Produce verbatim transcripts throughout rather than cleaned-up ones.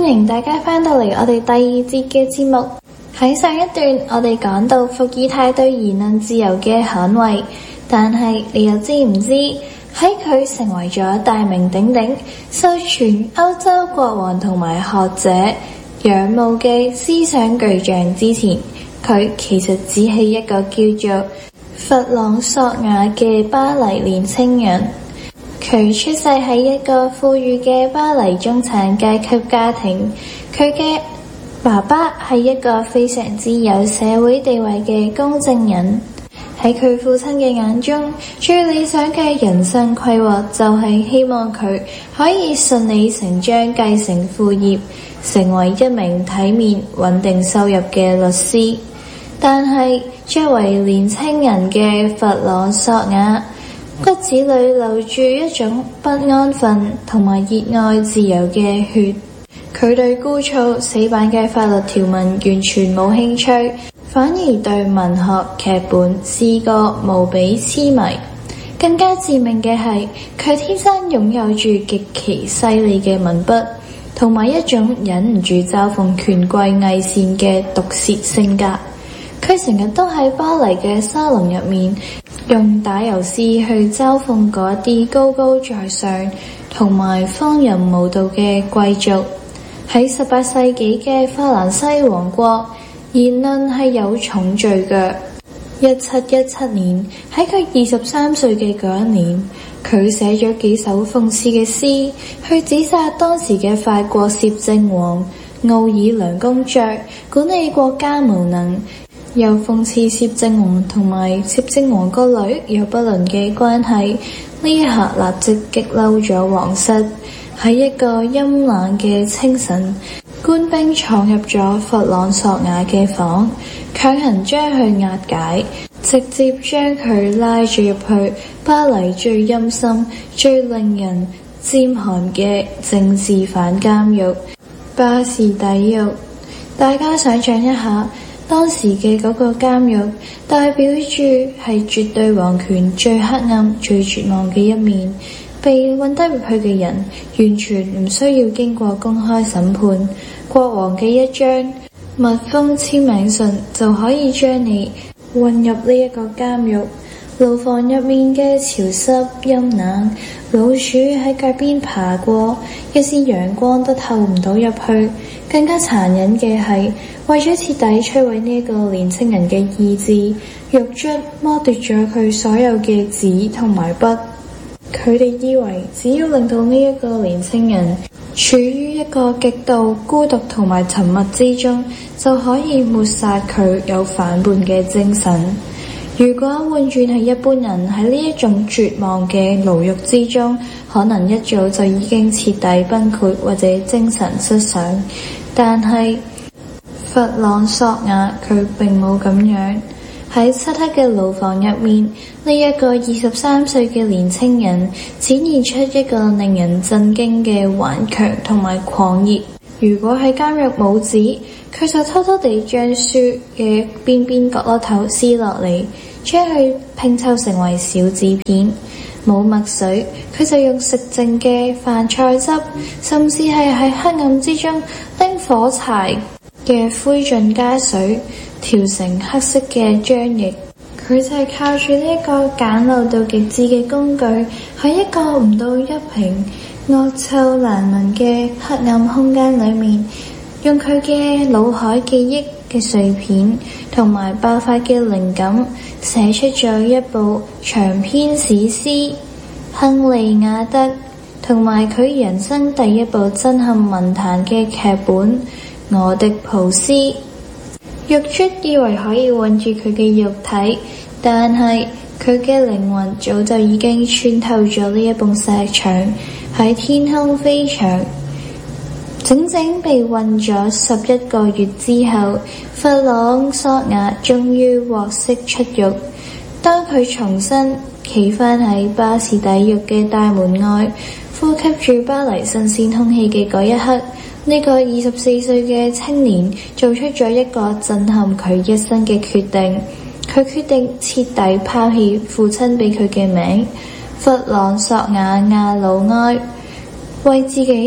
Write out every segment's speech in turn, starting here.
迎大家翻到嚟我哋第二節嘅節目。喺上一段我哋講到伏爾泰對言論自由嘅捍衛，但係你又知唔知喺佢成為咗大名鼎鼎、受全歐洲國王同埋學者仰慕嘅思想巨匠之前，佢其實只係一個叫做弗朗索瓦嘅巴黎年青人。佢出世喺一個富裕嘅巴黎中產階級家庭，佢嘅爸爸係一個非常之有社會地位嘅公證人。喺佢父親嘅眼中，最理想嘅人生規劃就係希望佢可以順理成章繼承父業，成為一名體面穩定收入嘅律師。但係作為年輕人嘅弗朗索瓦，骨子裏流住一種不安分同埋熱愛自由嘅血。佢對枯燥死板嘅法律條文完全冇興趣，反而對文學、劇本、詩歌無比痴迷。更加致命嘅係，佢天生擁有住極其犀利嘅文筆，同埋一種忍唔住嘲諷權貴偽善嘅毒舌性格。佢成日都喺巴黎嘅沙龍入面，用打油詩去嘲諷嗰啲高高在上同埋荒淫無道嘅貴族。喺十八世紀嘅法蘭西王國，言論係有重罪嘅。一七一七年，喺佢二十三歲嘅嗰一年，佢寫咗幾首諷刺嘅詩，去指責當時嘅法國攝政王奧爾良公爵管理國家無能，又諷刺攝政王同埋攝政王個女有不倫嘅關係。呢一刻立即激嬲咗皇室。喺一個陰冷嘅清晨，官兵闖入咗弗朗索瓦嘅房，強行將佢押解，直接將佢拉住入去巴黎最陰森、最令人尖寒嘅政治犯監獄巴士底獄。大家想象一下，當時嘅嗰個監獄代表住係絕對皇權最黑暗、最絕望嘅一面。被運得入去嘅人完全唔需要經過公開審判，國王嘅一張密封簽名信就可以將你運入呢一個監獄。牢房入面嘅潮濕陰冷，老鼠喺腳邊爬過，一絲陽光都透唔到入去。更加殘忍嘅係，為咗徹底摧毀呢一個年輕人嘅意志，獄卒剝奪咗佢所有嘅紙同埋筆。佢哋以為只要令到呢一個年輕人處於一個極度孤獨同埋沉默之中，就可以抹殺佢有反叛嘅精神。如果換轉係一般人喺呢一種絕望嘅牢獄之中，可能一早就已經徹底崩潰或者精神失常。但係弗朗索瓦佢並冇咁樣。喺漆黑嘅牢房入面，呢一個二十三歲嘅年輕人展現出一個令人震驚嘅頑強同埋狂熱。如果喺監獄冇紙，佢就偷偷地將書嘅邊邊角落頭撕落嚟，將佢拼湊成為小紙片。冇墨水，佢就用食剩嘅飯菜汁，甚至係喺黑暗之中拎火柴嘅灰燼加水調成黑色嘅漿液。佢就係靠住呢一個簡陋到極致嘅工具，喺一個唔到一平惡臭難聞嘅黑暗空間裏面，用佢嘅腦海記憶嘅碎片同埋爆發嘅靈感，寫出咗一部長篇史詩《亨利亞德》，同埋佢人生第一部震撼文壇嘅劇本《俄狄浦斯》。獄卒以為可以困住佢嘅肉體，但係佢嘅靈魂早就已經穿透咗呢一埲石牆，喺天空飛翔。整整被困咗十一個月之後，弗朗索瓦終於獲釋出獄。當佢重新企返喺巴士底獄嘅大門外，呼吸住巴黎新鮮空氣嘅嗰一刻，呢個二十四歲嘅青年做出咗一個震撼佢一生嘅決定。佢決定徹底拋棄父親俾佢嘅名弗朗索瓦亞魯埃，為自己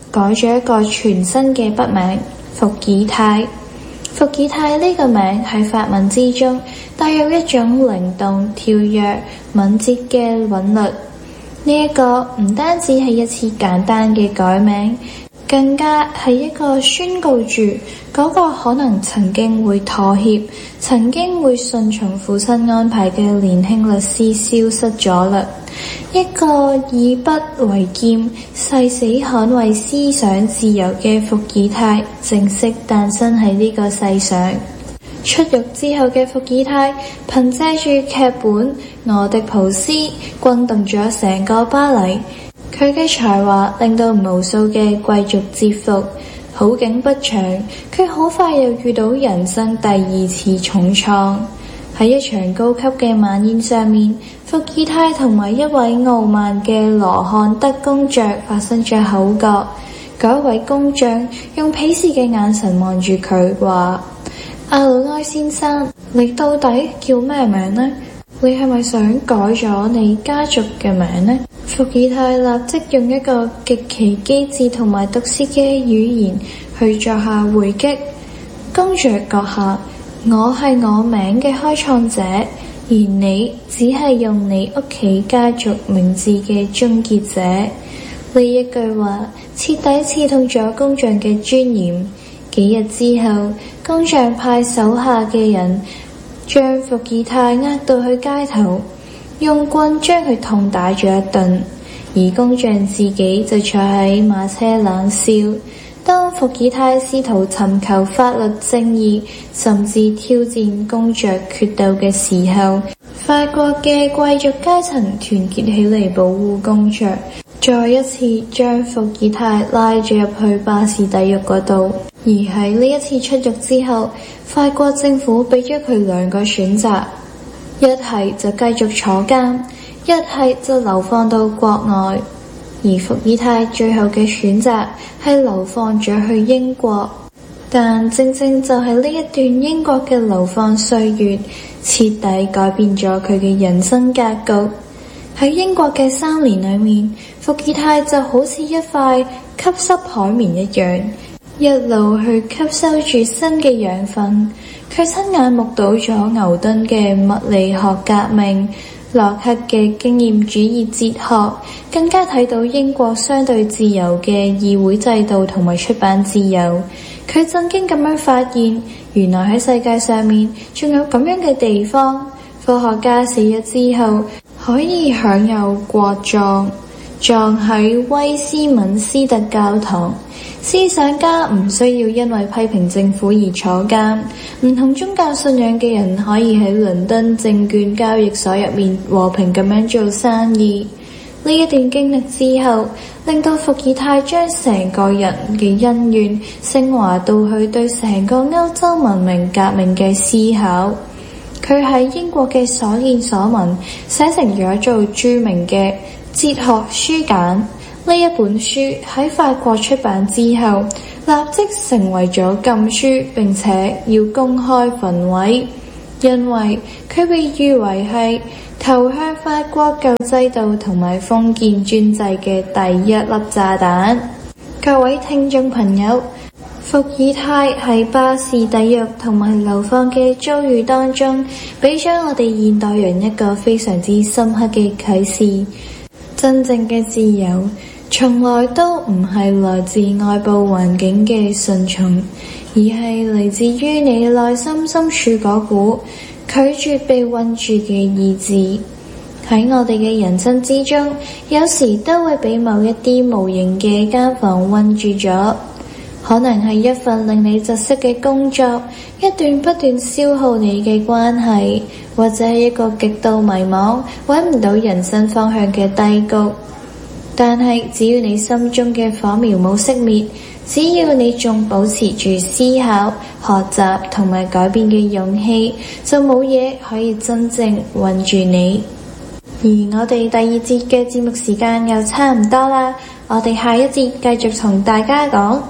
改咗一個全新嘅筆名伏爾泰。伏爾泰呢個名喺法文之中帶有一種靈動、跳躍、敏捷嘅韻律。呢一個唔單止係一次簡單嘅改名，更加係一個宣告住嗰個可能曾經會妥協、曾經會順從父親安排嘅年輕律師消失咗啦。一個以筆為劍、誓死捍衛思想自由嘅伏爾泰正式誕生喺呢個世上。出獄之後嘅伏爾泰，憑借住劇本《俄狄浦斯》轟動咗成個巴黎。佢嘅才華令到無數嘅貴族折服。好景不長，佢好快又遇到人生第二次重創。喺一場高級嘅晚宴上面，伏爾泰同埋一位傲慢嘅羅漢德公爵發生咗口角。嗰位公爵用鄙視嘅眼神望住佢，話：阿魯埃先生，你到底叫咩名呢？你係咪想改咗你家族嘅名呢？伏爾泰立即用一個極其機智同埋毒舌嘅語言去作下回擊。公爵閣下，我係我名嘅開創者，而你只係用你屋企家族名字嘅終結者。呢一句話徹底刺痛咗工匠嘅尊嚴。幾日之後，工匠派手下嘅人將伏爾泰押到去街頭，用棍將佢痛打咗一頓，而工匠自己就坐喺馬車冷笑。當伏爾泰試圖尋求法律正義，甚至挑戰公爵決鬥嘅時候，法國嘅貴族階層團結起嚟保護公爵，再一次將伏爾泰拉咗入去巴士底獄嗰度。而喺呢一次出獄之後，法國政府俾咗佢兩個選擇，一係就繼續坐監，一係就流放到國外。而伏爾泰最後嘅選擇係流放咗去英國，但正正就係呢一段英國嘅流放歲月，徹底改變咗佢嘅人生格局。喺英國嘅三年裏面，伏爾泰就好似一塊吸濕海綿一樣，一路去吸收住新嘅養分。佢親眼目睹咗牛頓嘅物理學革命，洛克嘅經驗主義哲學，更加睇到英國相對自由嘅議會制度同埋出版自由。佢震驚咁樣發現，原來喺世界上面仲有咁樣嘅地方，科學家死咗之後可以享有國葬，葬喺威斯敏斯特教堂。思想家唔需要因為批評政府而坐監，唔同宗教信仰嘅人可以喺倫敦證券交易所入面和平咁樣做生意。呢一段經歷之後，令到伏爾泰將成個人嘅恩怨升華到去對成個歐洲文明革命嘅思考。佢喺英國嘅所見所聞寫成咗做著名嘅哲學書簡。呢一本書喺法國出版之後，立即成為咗禁書，並且要公開焚毀，因為佢被譽為係投向法國舊制度同埋封建專制嘅第一粒炸彈。各位聽眾朋友，伏爾泰喺巴士底獄同埋流放嘅遭遇當中，俾咗我哋現代人一個非常之深刻嘅啟示。真正嘅自由從來都唔係來自外部環境嘅順從，而係嚟自於你內心深處嗰股拒絕被困住嘅意志。喺我哋嘅人生之中，有時都會俾某一啲無形嘅監房困住咗，可能係一份令你窒息嘅工作，一段不斷消耗你嘅關係，或者係一個極度迷茫揾唔到人生方向嘅低谷。但係只要你心中嘅火苗冇熄滅，只要你仲保持住思考、學習同埋改變嘅勇氣，就冇嘢可以真正困住你。而我哋第二節嘅節目時間又差唔多啦，我哋下一節繼續同大家講。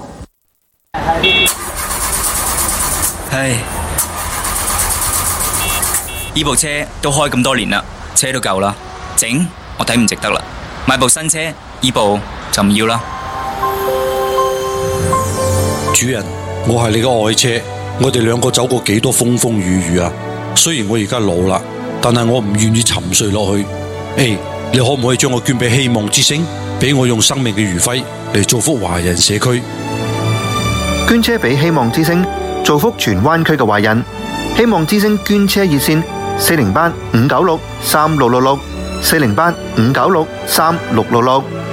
唉，呢部車都開咁多年啦，車都舊啦，整我睇唔值得啦。買部新車，呢部就唔要啦。 主人，我係你嘅愛車，我哋兩個走過幾多風風雨雨啊！雖然我而家老啦，但係我唔願意沉睡落去。誒，你可唔可以將我捐俾希望之星，俾我用生命嘅餘暉嚟造福華人社區？ 捐車俾希望之星，造福荃灣區嘅華人。希望之星捐車熱線：四零八五九六三六六六，四零八五九六三六六六。